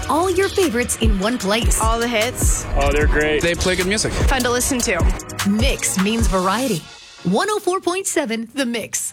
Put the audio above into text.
All your favorites in one place. All the hits. Oh, they're great. They play good music. Fun to listen to. Mix means variety. 104.7 The Mix.